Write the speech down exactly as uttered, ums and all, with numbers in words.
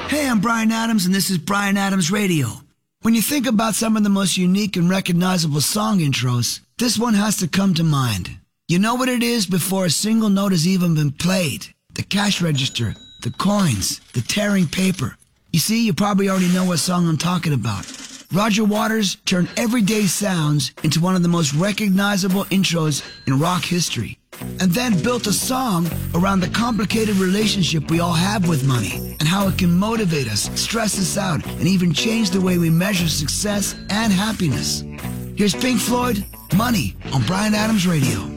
Hey, I'm Bryan Adams, and this is Bryan Adams Radio. When you think about some of the most unique and recognizable song intros, this one has to come to mind. You know what it is before a single note has even been played. The cash register, the coins, the tearing paper. You see, you probably already know what song I'm talking about. Roger Waters turned everyday sounds into one of the most recognizable intros in rock history, and then built a song around the complicated relationship we all have with money and how it can motivate us, stress us out, and even change the way we measure success and happiness. Here's Pink Floyd, Money, on Bryan Adams Radio.